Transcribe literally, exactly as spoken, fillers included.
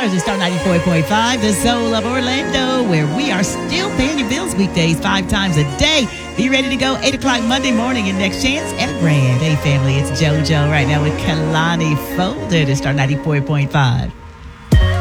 Stars at Star ninety-four point five, the soul of Orlando, where we are still paying your bills weekdays five times a day. Be ready to go eight o'clock Monday morning and next chance at a grand. Hey, family, it's JoJo right now with Kalani Folded at Star ninety-four point five.